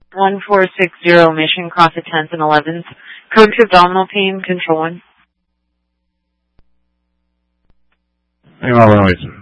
1460 Mission Cross the 10th and 11th. Code to abdominal pain, control 1. Hey, Marlon, wait.